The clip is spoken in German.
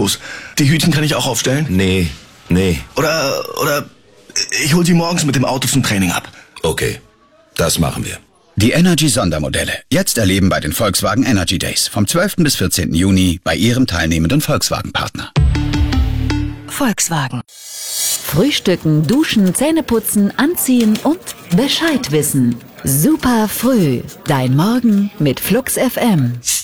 Trikots. Die Hütchen kann ich auch aufstellen? Nee. Oder ich hol sie morgens mit dem Auto zum Training ab. Okay, das machen wir. Die Energy-Sondermodelle. Jetzt erleben bei den Volkswagen Energy Days. Vom 12. bis 14. Juni bei Ihrem teilnehmenden Volkswagen-Partner. Volkswagen. Frühstücken, duschen, Zähneputzen, anziehen und Bescheid wissen. Super früh. Dein Morgen mit Flux FM.